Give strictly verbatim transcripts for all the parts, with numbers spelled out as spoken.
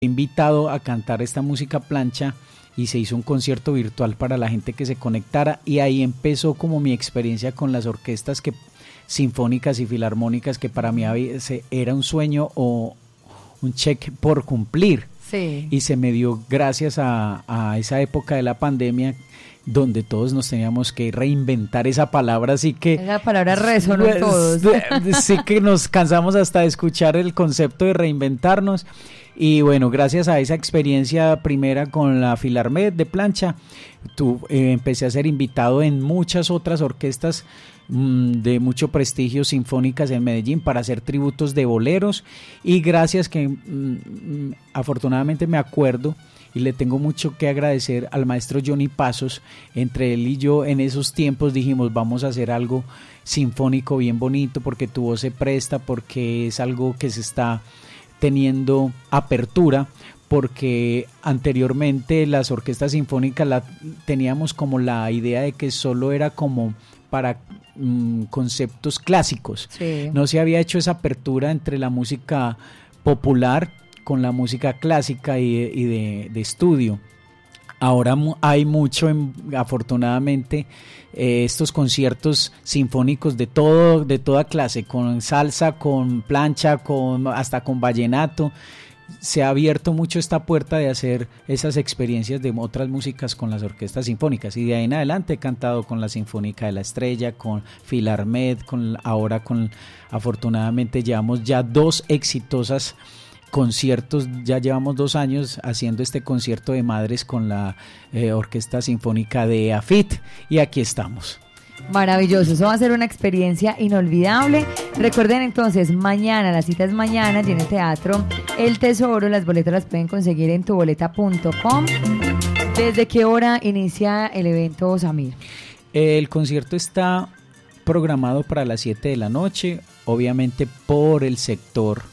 invitado a cantar esta música plancha y se hizo un concierto virtual para la gente que se conectara, y ahí empezó como mi experiencia con las orquestas que, sinfónicas y filarmónicas, que para mí era un sueño o un cheque por cumplir. Sí. Y se me dio gracias a, a esa época de la pandemia, donde todos nos teníamos que reinventar esa palabra, así que... Esa palabra resonó en todos. Sí, que nos cansamos hasta de escuchar el concepto de reinventarnos. Y bueno, gracias a esa experiencia primera con la Filarmed de plancha, tu, eh, empecé a ser invitado en muchas otras orquestas mmm, de mucho prestigio sinfónicas en Medellín para hacer tributos de boleros, y gracias que mmm, afortunadamente me acuerdo y le tengo mucho que agradecer al maestro Johnny Pasos. Entre él y yo en esos tiempos dijimos, vamos a hacer algo sinfónico bien bonito, porque tu voz se presta, porque es algo que se está teniendo apertura, porque anteriormente las orquestas sinfónicas la, teníamos como la idea de que solo era como para mm, conceptos clásicos. Sí. No se había hecho esa apertura entre la música popular con la música clásica y, y de, de estudio. Ahora hay mucho, en, afortunadamente, eh, estos conciertos sinfónicos de todo, de toda clase, con salsa, con plancha, con hasta con vallenato. Se ha abierto mucho esta puerta de hacer esas experiencias de otras músicas con las orquestas sinfónicas, y de ahí en adelante he cantado con la Sinfónica de la Estrella, con Filarmed, con ahora con, afortunadamente llevamos ya dos exitosas conciertos, ya llevamos dos años haciendo este concierto de madres con la eh, Orquesta Sinfónica de AFIT, y aquí estamos. Maravilloso, eso va a ser una experiencia inolvidable. Recuerden entonces, mañana, la cita es mañana, en el Teatro El Tesoro. Las boletas las pueden conseguir en tu boleta punto com. ¿Desde qué hora inicia el evento, Samir? El concierto está programado para las siete de la noche, obviamente por el sector.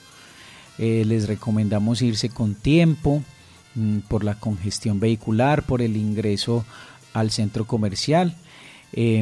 Eh, les recomendamos irse con tiempo, mmm, por la congestión vehicular, por el ingreso al centro comercial. Eh,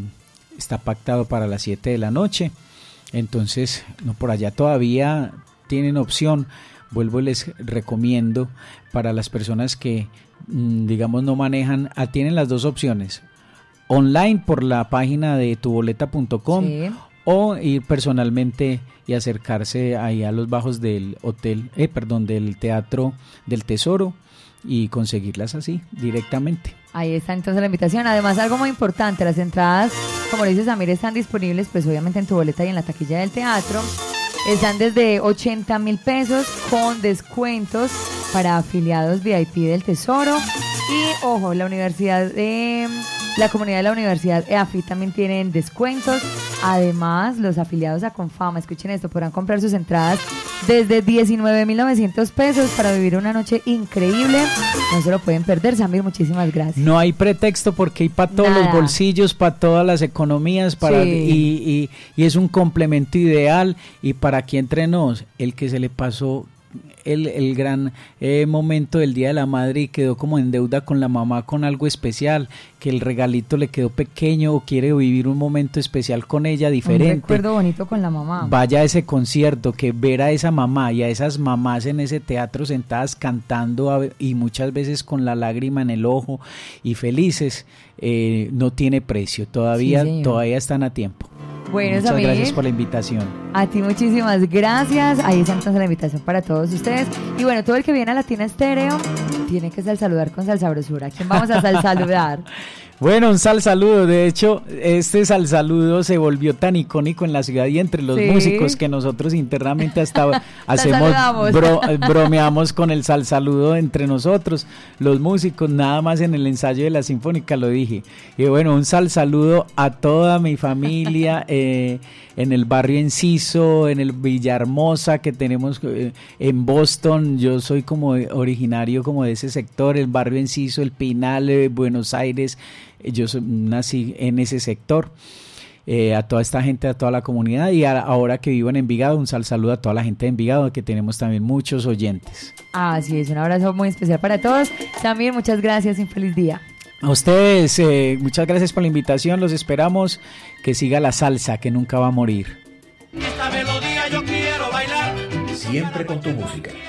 está pactado para las siete de la noche, entonces no, por allá todavía tienen opción. Vuelvo y les recomiendo para las personas que mmm, digamos no manejan, ah, tienen las dos opciones: online por la página de tu boleta punto com, sí, o ir personalmente y acercarse ahí a los bajos del hotel, eh, perdón, del Teatro del Tesoro, y conseguirlas así directamente. Ahí está entonces la invitación. Además, algo muy importante, las entradas, como le dices Samir, están disponibles pues obviamente en tu boleta y en la taquilla del teatro. Están desde ochenta mil pesos con descuentos para afiliados V I P del Tesoro. Y ojo, la universidad de... La comunidad de la Universidad E A F I también tienen descuentos. Además, los afiliados a Confama, escuchen esto, podrán comprar sus entradas desde diecinueve mil novecientos pesos para vivir una noche increíble. No se lo pueden perder. Samir, muchísimas gracias. No hay pretexto, porque hay para todos Nada. Los bolsillos, para todas las economías, para sí. y, y, y es un complemento ideal. Y para aquí entre nos, el que se le pasó el, el gran eh, momento del Día de la Madre y quedó como en deuda con la mamá con algo especial, que el regalito le quedó pequeño o quiere vivir un momento especial con ella diferente. Un recuerdo bonito con la mamá. Vaya a ese concierto, que ver a esa mamá y a esas mamás en ese teatro sentadas cantando a, y muchas veces con la lágrima en el ojo y felices, eh, no tiene precio. Todavía, sí, todavía están a tiempo. Bueno, muchas Samir, gracias por la invitación. A ti muchísimas gracias. Ahí está entonces la invitación para todos ustedes. Y bueno, todo el que viene a Latina Estéreo tiene que saludar con salsabrosura. ¿A quién vamos a saludar? Bueno, un sal saludo. De hecho, este sal saludo se volvió tan icónico en la ciudad y entre los sí. músicos que nosotros internamente hasta hacemos bro, bromeamos con el sal saludo entre nosotros, los músicos, nada más en el ensayo de la Sinfónica lo dije. Y bueno, un sal saludo a toda mi familia eh, en el barrio Enciso, en el Villahermosa que tenemos eh, en Boston. Yo soy como originario como de ese sector, el barrio Enciso, el Pinal, eh, Buenos Aires. Yo soy, nací en ese sector. Eh, a toda esta gente, a toda la comunidad, y a, ahora que vivo en Envigado, un sal saludo a toda la gente de Envigado, que tenemos también muchos oyentes. Así es, un abrazo muy especial para todos. También muchas gracias y un feliz día. A ustedes, eh, muchas gracias por la invitación, los esperamos, que siga la salsa, que nunca va a morir. Esta melodía yo quiero bailar. Siempre con tu música.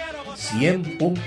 cien punto